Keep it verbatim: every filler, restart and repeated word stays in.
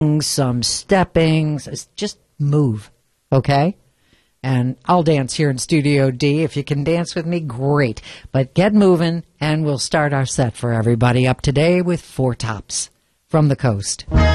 some stepping, just move, okay? And I'll dance here in Studio D. If you can dance with me, great. But get moving, and we'll start our set for everybody up today with Four Tops from the Coast.